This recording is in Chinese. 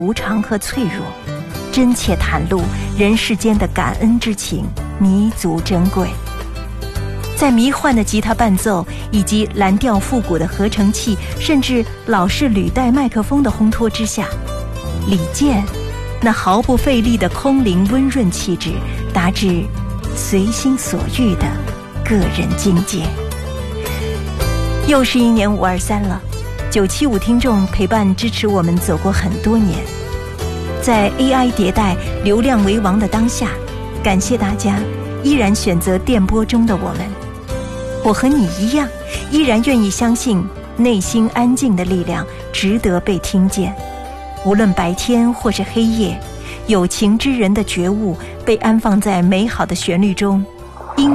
无常和脆弱，真切袒露人世间的感恩之情，弥足珍贵。在迷幻的吉他伴奏以及蓝调复古的合成器，甚至老式履带麦克风的烘托之下，李健那毫不费力的空灵温润气质，达至随心所欲的个人境界。又是一年523了，975听众陪伴支持我们走过很多年。在 AI 迭代、流量为王的当下，感谢大家依然选择电波中的我们。我和你一样，依然愿意相信内心安静的力量值得被听见。无论白天或是黑夜，有情之人的觉悟被安放在美好的旋律中，